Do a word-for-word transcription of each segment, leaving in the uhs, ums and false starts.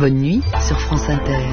Bonne nuit sur France Inter.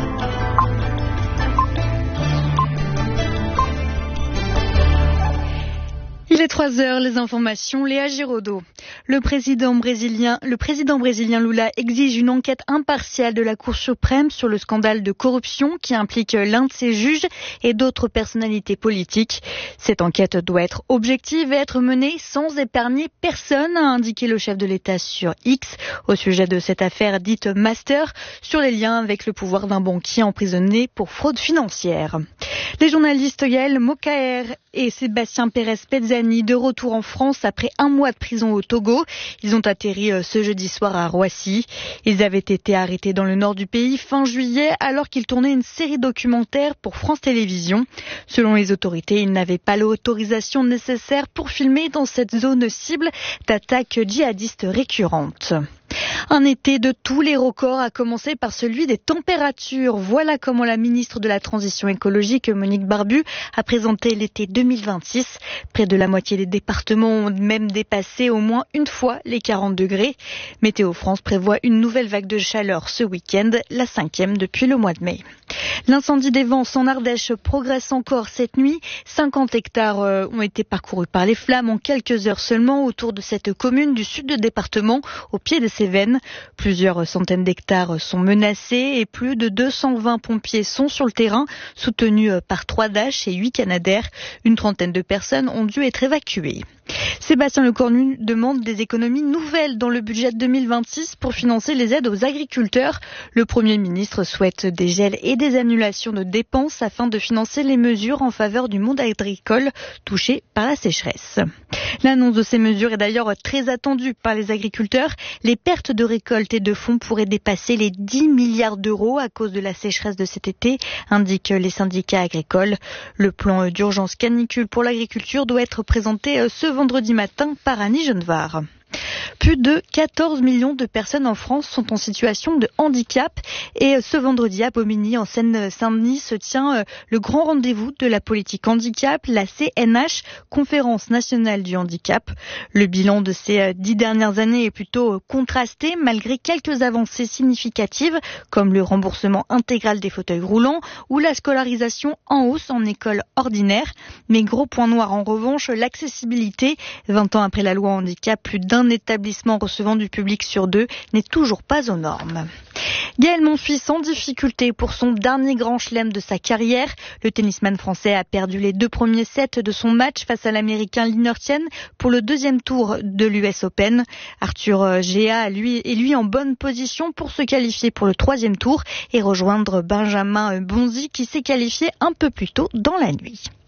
Il est trois heures, les informations, Léa Giraudot. Le président brésilien, le président brésilien Lula exige une enquête impartiale de la Cour suprême sur le scandale de corruption qui implique l'un de ses juges et d'autres personnalités politiques. Cette enquête doit être objective et être menée sans épargner personne, a indiqué le chef de l'État sur X au sujet de cette affaire dite Master sur les liens avec le pouvoir d'un banquier emprisonné pour fraude financière. Les journalistes Yael Mokaer et Sébastien Pérez-Pezzani de retour en France après un mois de prison au Togo. Ils ont atterri ce jeudi soir à Roissy. Ils avaient été arrêtés dans le nord du pays fin juillet alors qu'ils tournaient une série documentaire pour France Télévisions. Selon les autorités, ils n'avaient pas l'autorisation nécessaire pour filmer dans cette zone cible d'attaques djihadistes récurrentes. Un été de tous les records, à commencer par celui des températures. Voilà comment la ministre de la Transition écologique, Monique Barbu, a présenté l'été deux mille vingt-six. Près de la moitié des départements ont même dépassé au moins une fois les quarante degrés. Météo France prévoit une nouvelle vague de chaleur ce week-end, la cinquième depuis le mois de mai. L'incendie des Vences en Ardèche progresse encore cette nuit. cinquante hectares ont été parcourus par les flammes en quelques heures seulement autour de cette commune du sud du département, au pied des Cévennes. Plusieurs centaines d'hectares sont menacés et plus de deux cent vingt pompiers sont sur le terrain, soutenus par trois Dash et huit Canadair. Une trentaine de personnes ont dû être évacuées. Sébastien Lecornu demande des économies nouvelles dans le budget deux mille vingt-six pour financer les aides aux agriculteurs. Le Premier ministre souhaite des gels et des annulations de dépenses afin de financer les mesures en faveur du monde agricole touché par la sécheresse. L'annonce de ces mesures est d'ailleurs très attendue par les agriculteurs. Les pertes de récolte et de fonds pourraient dépasser les dix milliards d'euros à cause de la sécheresse de cet été, indiquent les syndicats agricoles. Le plan d'urgence canicule pour l'agriculture doit être présenté ce vendredi matin par Annie Genevard. Plus de quatorze millions de personnes en France sont en situation de handicap et ce vendredi à Bobigny, en Seine-Saint-Denis, se tient le grand rendez-vous de la politique handicap, la C N H, Conférence nationale du handicap. Le bilan de ces dix dernières années est plutôt contrasté malgré quelques avancées significatives comme le remboursement intégral des fauteuils roulants ou la scolarisation en hausse en école ordinaire. Mais gros point noir en revanche, l'accessibilité. vingt ans après la loi handicap, plus d'un établissement recevant du public sur deux n'est toujours pas aux normes. Gaël Monfils sans difficulté pour son dernier grand chelem de sa carrière. Le tennisman français a perdu les deux premiers sets de son match face à l'américain Liner Tien pour le deuxième tour de l'U S Open. Arthur Géa lui, est lui en bonne position pour se qualifier pour le troisième tour et rejoindre Benjamin Bonzi qui s'est qualifié un peu plus tôt dans la nuit.